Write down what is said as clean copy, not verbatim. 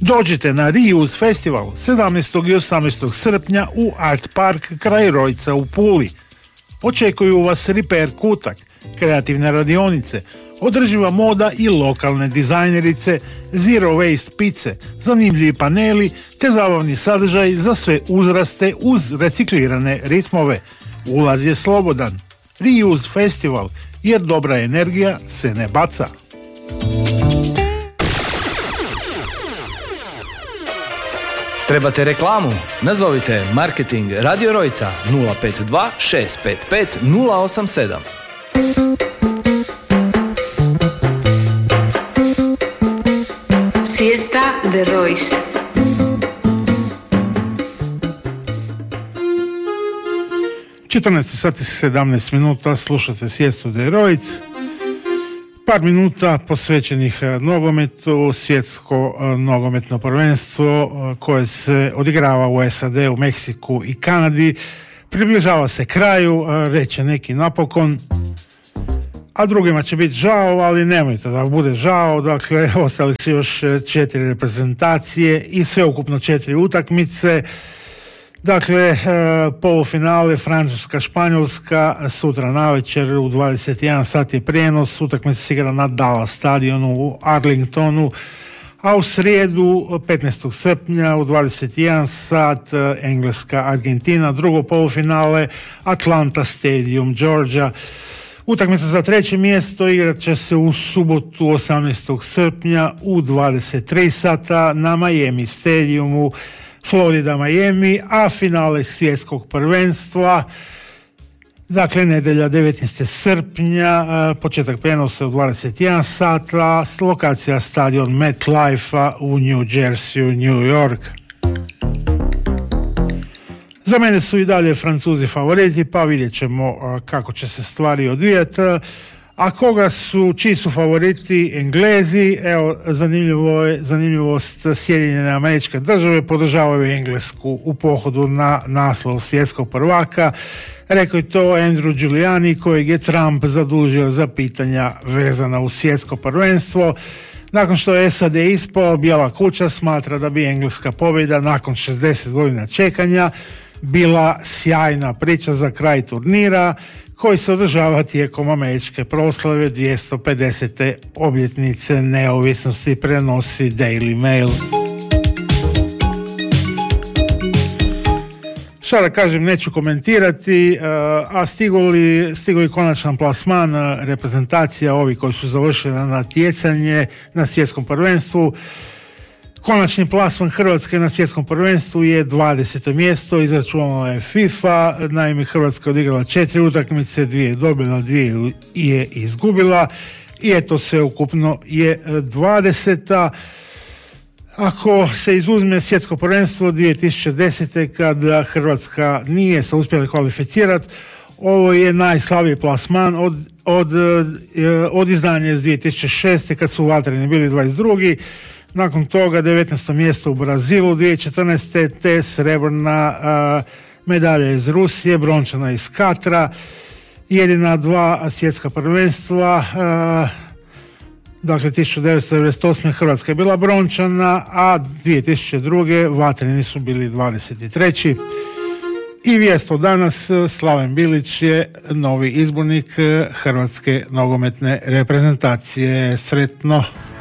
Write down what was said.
Dođite na Reuse Festival 17. i 18. srpnja u Art Park kraj Rojca u Puli. Očekuju vas Repair kutak, kreativne radionice, održiva moda i lokalne dizajnerice, zero waste pice, zanimljivi paneli te zabavni sadržaj za sve uzraste uz reciklirane ritmove. Ulaz je slobodan. Reuse Festival, jer dobra energija se ne baca. Trebate reklamu? Nazovite Marketing Radio Rojca 052 655 087. Siesta de Royce. sati 17 minuta, slušate Siestu de Rojc. Par minuta posvećenih nogometu, svjetsko nogometno prvenstvo koje se odigrava u SAD, u Meksiku i Kanadi. Približava se kraju, reče neki napokon, a drugima će biti žao, ali nemojte da bude žao. Dakle, ostali su još 4 reprezentacije i sveukupno 4 utakmice. Dakle, polufinale Francuska-Španjolska sutra navečer u 21 sat je prijenos. Utakmica se igra na Dallas stadionu u Arlingtonu, a u srijedu 15. srpnja u 21 sat Engleska-Argentina, drugo polufinale Atlanta Stadium, Georgia. Utakmica za treće mjesto igrat će se u subotu 18. srpnja u 23 sata na Miami Stadiumu, Florida, Miami, a finale svjetskog prvenstva, dakle nedjelja 19. srpnja, početak prijenosa u 21 sata, lokacija stadion MetLife u New Jersey, New York. Za mene su i dalje Francuzi favoriti, pa vidjet ćemo kako će se stvari odvijati. A čiji su favoriti Englezi? Evo, zanimljivost, Sjedinjene Američke Države podržavaju Englesku u pohodu na naslov svjetskog prvaka. Rekao je to Andrew Giuliani, kojeg je Trump zadužio za pitanja vezana uz svjetsko prvenstvo. Nakon što je SAD ispao, Bijela kuća smatra da bi engleska pobjeda nakon 60 godina čekanja bila sjajna priča za kraj turnira koji se održava tijekom američke proslave 250. obljetnice neovisnosti, prenosi Daily Mail. Šta da kažem, neću komentirati, a stigao je konačan plasman reprezentacija ovi koji su završili na natjecanje na svjetskom prvenstvu. Konačni plasman Hrvatske na svjetskom prvenstvu je 20. mjesto, izračunala je FIFA. Naime, Hrvatska odigrala 4 utakmice, 2 je dobila, 2 je izgubila i eto sve ukupno je 20. Ako se izuzme svjetsko prvenstvo 2010. kada Hrvatska nije se uspjela kvalificirati, ovo je najslabiji plasman od izdanja iz 2006. kad su vatreni bili 22. Nakon toga 19. mjesto u Brazilu 2014. te srebrna medalja iz Rusije, brončana iz Katra, jedina 2 svjetska prvenstva, dakle 1998. Hrvatska je bila brončana, a 2002. vatreni su bili 23. I vijest od danas, Slaven Bilić je novi izbornik Hrvatske nogometne reprezentacije. Sretno!